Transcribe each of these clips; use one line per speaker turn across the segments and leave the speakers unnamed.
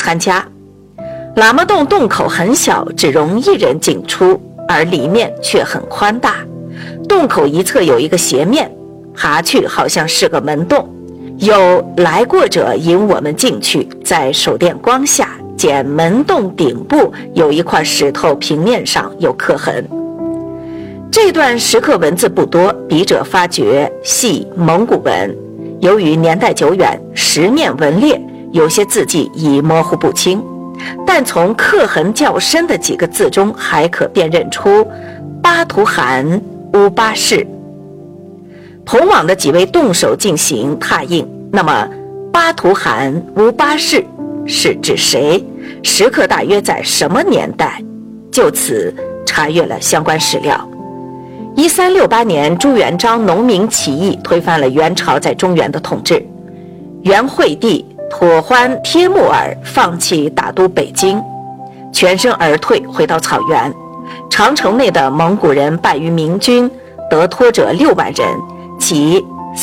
参加。喇嘛洞洞口很小，只容一人进出，而里面却很宽大。洞口一侧有一个斜面，爬去好像是个门洞。有来过者引我们进去，在手电光下见门洞顶部有一块石头平面上有刻痕。这段石刻文字不多，笔者发觉系蒙古文，由于年代久远，石面纹裂，有些字迹已模糊不清，但从刻痕较深的几个字中还可辨认出巴图汗乌巴氏。同往的几位动手进行拓印，那么巴图汗乌巴氏是指谁？石刻大约在什么年代？就此查阅了相关史料。1368年，朱元璋农民起义推翻了元朝在中原的统治，元惠帝妥欢帖木儿放弃打都北京，全身而退，回到草原。长城内的蒙古人败于明军，得脱者6万人，其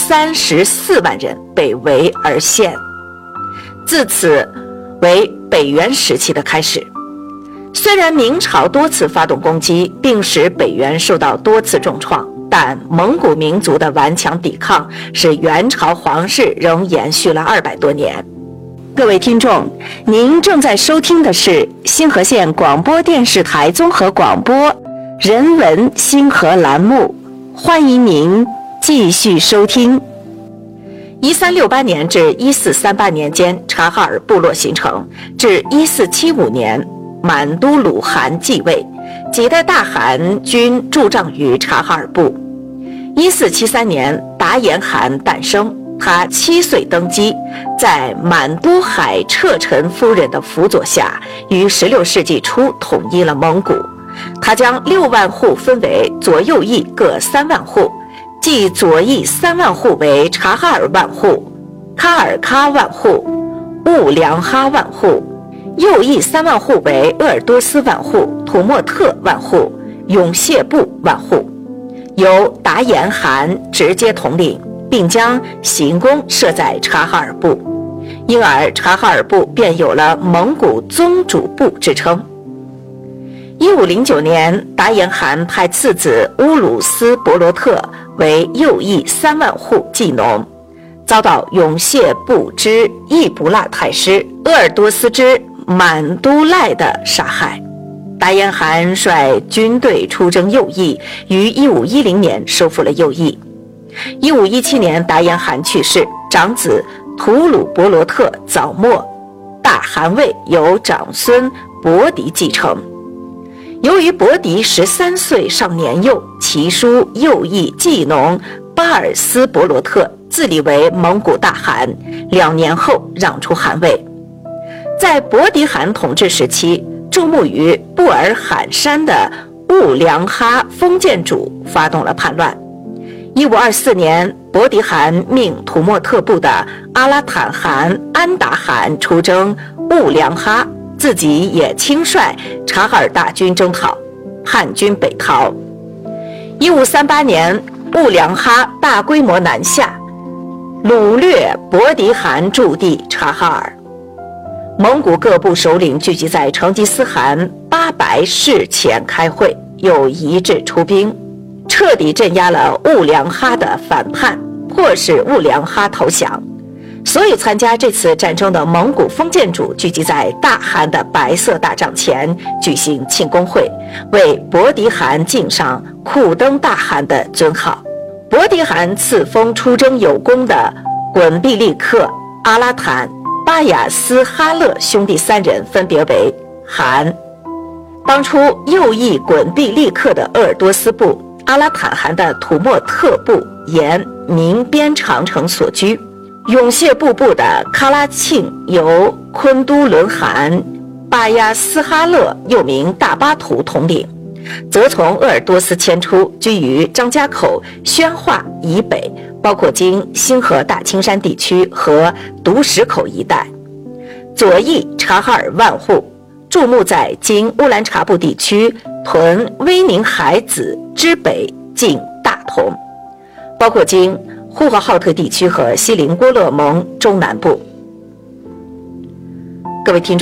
34万人被围而陷。自此为北元时期的开始。虽然明朝多次发动攻击，并使北元受到多次重创，但蒙古民族的顽强抵抗使元朝皇室仍延续了200多年。各位听众，您正在收听的是星河县广播电视台综合广播人文星河栏目，欢迎您继续收听。1368年至1438年间，察哈尔部落形成，至1475年满都鲁汗继位，几代大汗均驻帐于察哈尔部。1473年，达延汗诞生，他7岁登基，在满都海彻臣夫人的辅佐下，于16世纪初统一了蒙古。他将6万户分为左右翼各3万户，即左翼3万户为察哈尔万户、喀尔喀万户、兀良哈万户，右翼3万户为鄂尔多斯万户、土默特万户、永谢部万户，由达延汗直接统领，并将行宫设在察哈尔部，因而察哈尔部便有了蒙古宗主部之称。1509年，达延汗派次子乌鲁斯伯罗特为右翼3万户祭农，遭到永谢部之易卜拉太师、鄂尔多斯之满都赖的杀害。达延汗率军队出征右翼，于1510年收复了右翼。1517年，达延汗去世，长子吐鲁伯罗特早没，大汗位由长孙伯迪继承。由于伯迪13岁尚年幼，其叔右翼祭农巴尔斯伯罗特自立为蒙古大汗，2年后让出汗位。在伯迪汗统治时期，驻牧于布尔罕山的兀良哈封建主发动了叛乱。1524年，伯迪汗命土默特部的阿拉坦汗安达汗出征兀良哈，自己也亲率察哈尔大军征讨，叛军北逃。1538年，兀良哈大规模南下，掳掠伯迪汗驻地察哈尔。蒙古各部首领聚集在成吉思汗八白室前开会，又一致出兵，彻底镇压了兀良哈的反叛，迫使兀良哈投降。所有参加这次战争的蒙古封建主聚集在大汗的白色大帐前举行庆功会，为伯迪汗敬上库登大汗的尊号。伯迪汗赐封出征有功的滚毕利克、阿拉坦、巴雅斯哈勒兄弟3人分别为汗。当初右翼滚毕利克的鄂尔多斯部、阿拉坦汗的土默特部沿明边长城所居，永谢部部的喀拉庆由昆都伦汗巴亚斯哈勒又名大巴图统领，则从鄂尔多斯迁出，居于张家口宣化以北，包括今星河大青山地区和独石口一带。左翼察哈尔万户驻牧在今乌兰察布地区屯威宁海子之北近大同，包括今呼和浩特地区和锡林郭勒盟中南部。各位听众。